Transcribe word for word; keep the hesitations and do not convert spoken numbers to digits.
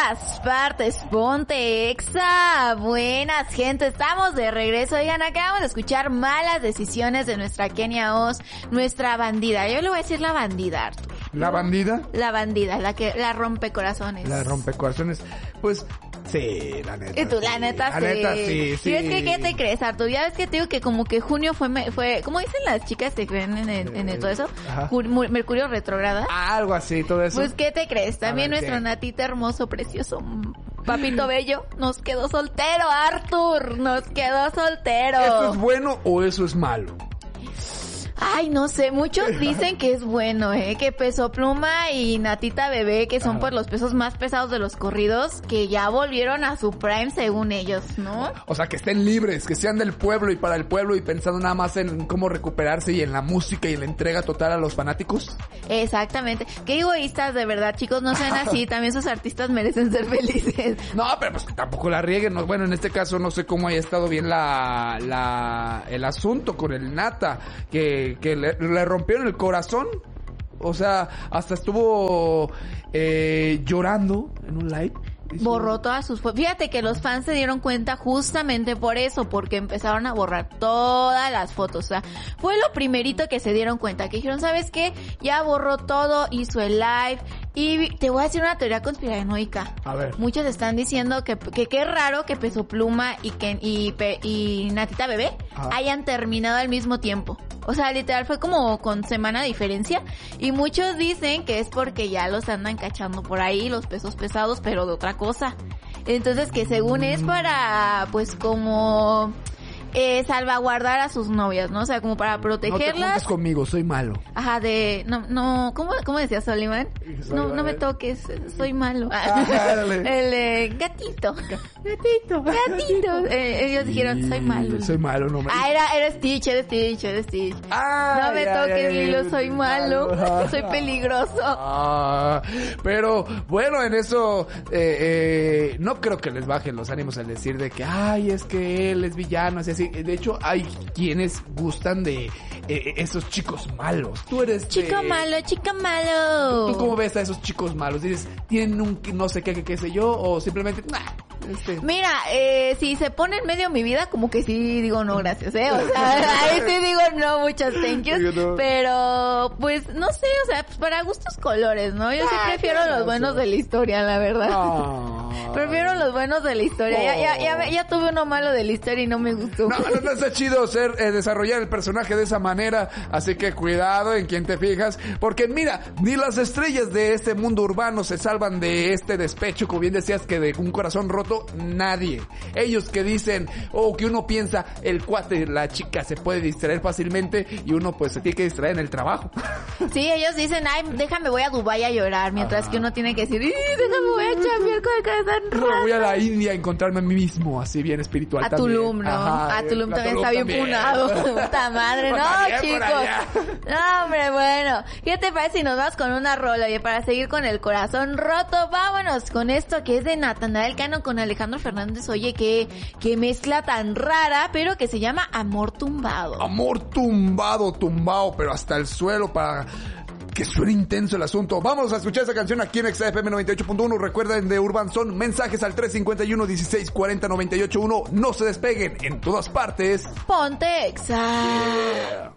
todas partes, ponte Exa. Buenas, gente, estamos de regreso. Oigan, acabamos de escuchar Malas Decisiones de nuestra Kenia Oz, nuestra bandida. Yo le voy a decir la bandida, Arthur. ¿La bandida? La bandida, la que la rompe corazones. La rompe corazones. Pues sí, la neta. Y tú, la neta, la sí. La neta, sí, sí. ¿Y es que qué te crees, Arturo? Ya ves que te digo que como que junio fue, fue ¿cómo dicen las chicas que creen en, el, en el, todo eso? Jun, Mercurio retrógrada. Ah, algo así, todo eso. Pues, ¿qué te crees? También ver, nuestro ¿qué? Natita hermoso, precioso, papito bello, nos quedó soltero, Arthur. Nos quedó soltero. ¿Esto es bueno o eso es malo? Ay, no sé, muchos dicen que es bueno, eh, que Peso Pluma y Natita Bebé, que son Ajá. pues los pesos más pesados de los corridos, que ya volvieron a su prime según ellos, ¿no? O sea, que estén libres, que sean del pueblo y para el pueblo y pensando nada más en cómo recuperarse y en la música y en la entrega total a los fanáticos. Exactamente. Qué egoístas, de verdad, chicos, no sean así, también sus artistas merecen ser felices. No, pero pues que tampoco la rieguen. No, bueno, en este caso no sé cómo haya estado bien la, la, el asunto con el Nata, que que le, le rompieron el corazón. O sea, hasta estuvo eh, llorando en un live. Borró todas sus fotos. Fíjate que los fans se dieron cuenta justamente por eso, porque empezaron a borrar todas las fotos. O sea, fue lo primerito que se dieron cuenta, que dijeron, ¿sabes qué? Ya borró todo, hizo el live. Y te voy a decir una teoría conspiranoica. A ver. Muchos están diciendo que que qué raro que Peso Pluma y que y, Pe, y Natita Bebé Ajá. hayan terminado al mismo tiempo. O sea, literal fue como con semana de diferencia. Y muchos dicen que es porque ya los andan cachando por ahí, los pesos pesados, pero de otra cosa. Entonces que según es para, pues como... Eh, salvaguardar a sus novias, ¿no? O sea, como para protegerlas. No te juntes conmigo, soy malo. Ajá, de... No, no... ¿Cómo, cómo decía Soliman? No, no me toques, soy malo. Ah, dale. El eh, gatito. Gatito. Gatito. Eh, ellos dijeron, soy malo. Soy malo, no me... Ah, era, era Stitch, era Stitch, era Stitch. Ah, no me ya, toques, ya, ya, Lilo, ya, soy ya, malo. malo. Soy peligroso. Ah, pero bueno, en eso eh, eh, no creo que les bajen los ánimos al decir de que, ay, es que él es villano, así, así. De hecho, hay quienes gustan de eh, esos chicos malos. Tú eres Chico de... malo, chica malo. ¿Tú cómo ves a esos chicos malos? Dices, ¿tienen un no sé qué, qué, qué sé yo? O simplemente, nah, este... Mira, eh, si se pone en medio de mi vida, como que sí digo no, gracias, ¿eh? O sea, ahí sí digo no, muchas thank yous. No. Pero, pues, no sé, o sea, pues para gustos colores, ¿no? Yo sí Ah, prefiero qué los hermoso. buenos de la historia, la verdad. Ah. Prefiero los buenos de la historia. Ya, ya, ya, me- ya tuve uno malo de la historia y no me gustó. No, no, no está chido ser, eh, desarrollar el personaje de esa manera, así que cuidado en quién te fijas, porque mira, ni las estrellas de este mundo urbano se salvan de este despecho, como bien decías, que de un corazón roto, nadie. Ellos que dicen, o oh, que uno piensa, el cuate, la chica se puede distraer fácilmente, y uno pues se tiene que distraer en el trabajo. Sí, ellos dicen, ay, déjame, voy a Dubái a llorar, mientras Ajá. que uno tiene que decir, "Ih, déjame, voy a chambear con el corazón No, voy a roto". la India a encontrarme a mí mismo, así bien espiritual A también. Tulum, ¿no? Ajá, a Tulum a también Tulum está bien también. punado. Puta madre, no, También por chicos. allá. No, hombre, bueno. ¿Qué te parece si nos vas con una rola? Oye, para seguir con el corazón roto, vámonos con esto que es de Natanael Cano con Alejandro Fernández. Oye, qué, qué mezcla tan rara, pero que se llama Amor Tumbado. Amor tumbado, tumbado, pero hasta el suelo para que suene intenso el asunto. Vamos a escuchar esa canción aquí en Exa F M noventa y ocho punto uno. Recuerden de Urban Son, mensajes al tres cinco uno, dieciséis cuarenta, noventa y ocho uno. No se despeguen, en todas partes. Ponte Exa. Yeah.